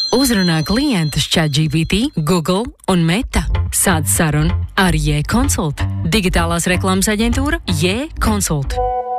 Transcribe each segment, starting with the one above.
Uzrunā klientus ChatGPT, Google un Meta. Sāc sarunu ar J-Consult. Digitālās reklāmas aģentūra J-Consult.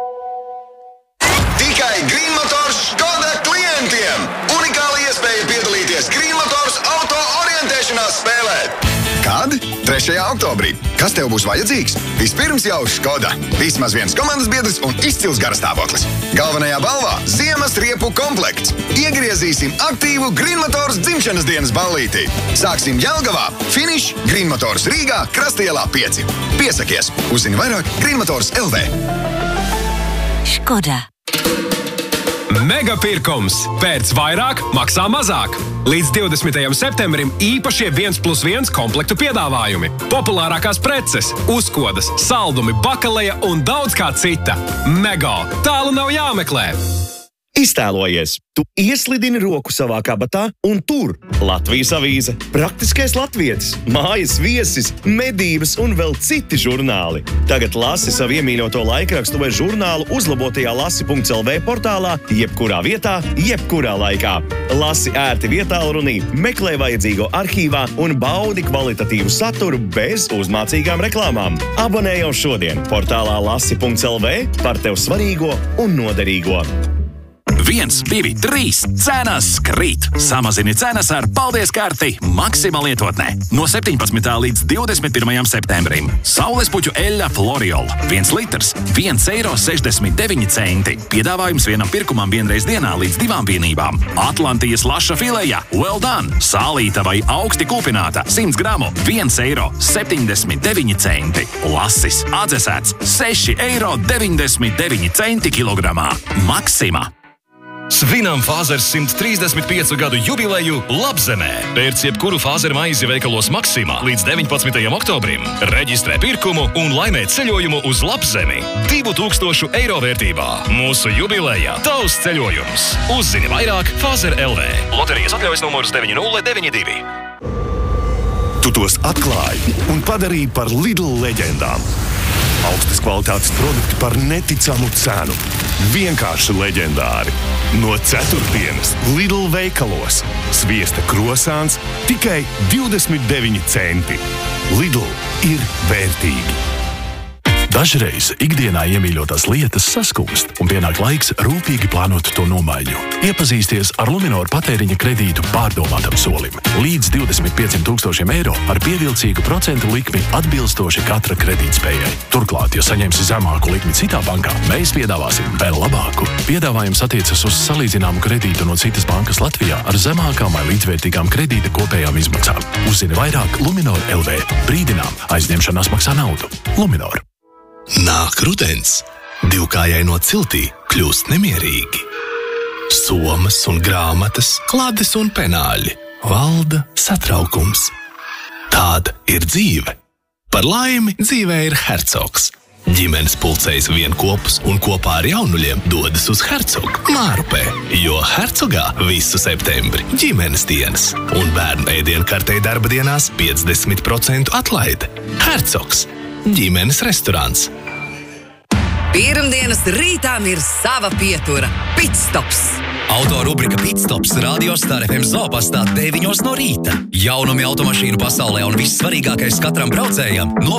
Tikai Green Motors Škoda klientiem! Unikāla iespēja piedalīties Green Motors auto orientēšanās spēlē. Kad? 3. oktobrī. Kas tev būs vajadzīgs? Vispirms jau Škoda. Vismaz viens komandas biedrs un izcils garastāvoklis. Galvenajā balvā ziemas riepu komplekts. Iegriezīsim aktīvu Green Motors dzimšanas dienas ballītī. Sāksim Jelgavā, finiš Green Motors Rīgā, Krastielā 5. Piesakies! Uzzini vairāk Green Motors LV. Škoda. Mega pirkums. Pērc vairāk, maksā mazāk. Līdz 20. septembrim īpašie 1+1 komplektu piedāvājumi. Populārākās preces, uzkodas, saldumi, bakaleja un daudz kā cita. Mega. Tālu nav jāmeklē. Iztēlojies, tu ieslidini roku savā kabatā un tur Latvijas avīze, praktiskais latvietis, mājas viesis, medības un vēl citi žurnāli. Tagad lasi savu iemīļoto laikrakstu vai žurnālu uzlabotajā lasi.lv portālā, jebkurā vietā, jebkurā laikā. Lasi ērti vietālrunī, meklē vajadzīgo arhīvā un baudi kvalitatīvu saturu bez uzmācīgām reklāmām. Abonē jau šodien portālā lasi.lv par tev svarīgo un noderīgo. 1, 2, 3. Cenas krīt. Samazini cenas ar Paldies karti Maxima lietotnē. No 17. līdz 21. septembrim. Saulespuķu eļļa Floriol. 1 litrs. 1,69 eiro. Piedāvājums vienam pirkumam vienreiz dienā līdz 2 vienībām. Atlantijas laša fileja Well Done. Sālīta vai augsti kūpināta 100 gramu. 1,79 eiro. Lasis atdzesēts 6,99 eiro kilogramā. Maxima. Svinam Fāzers 135 gadu jubileju Labzemē. Pērc jebkuru Fāzeru maizi veikalos Maksimā līdz 19. oktobrim. Reģistrē pirkumu un laimē ceļojumu uz Labzemi 2000 eiro vērtībā. Mūsu jubilejā tavs ceļojums. Uzzini vairāk Fāzer LV. Loterijas atļaujas numurs 9092. Tu tos atklāji un padarīji par Lidl leģendām. Augstas kvalitātes produkti par neticamu cenu. Vienkārši leģendāri. No ceturtdienas Lidl veikalos. Sviesta krosāns tikai 29 centi. Lidl ir vērtīgi. Dažreiz ikdienā iemīļotās lietas saskumst, un pienāk laiks rūpīgi plānot to nomaiņu. Iepazīsties ar Luminor patēriņa kredītu pārdomātam solim. Līdz 25 000 eiro ar pievilcīgu procentu likmi atbilstoši katra kredītspējai. Turklāt, ja saņemsi zemāku likmi citā bankā, mēs piedāvāsim vēl labāku. Piedāvājums attiecas uz salīdzināmu kredītu no citas bankas Latvijā ar zemākām vai līdzvērtīgām kredīta kopējām izmaksām. Uzzini vairāk Luminor LV. Brīdinām, aizņemšanās maksā naudu. Luminor. Nāk rudens, divkājai no ciltī kļūst nemierīgi. Somas un grāmatas, klades un penāļi, valda satraukums. Tāda ir dzīve. Par laimi dzīvē ir Hercogs. Ģimenes pulcējas vienkopus un kopā ar jaunuļiem dodas uz Hercogu Mārupē, jo Hercogā visu septembri ģimenes dienas un bērnu ēdienkartei darba dienās 50% atlaide. Hercogs. Ģimenes restorāns. Pirmdienas rītām ir sava pietura – Pitstops. Autorubrika Pitstops Radio Star FM Zopastā 9 no rīta. Jaunumi automašīnu pasaulē un viss svarīgākais katram braucējam no